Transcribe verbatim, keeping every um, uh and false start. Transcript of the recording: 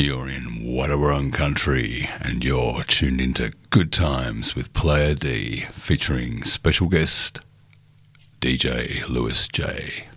You're in Wadawurrung country and you're tuned into Good Times with Player D, featuring special guest D J Lewis J.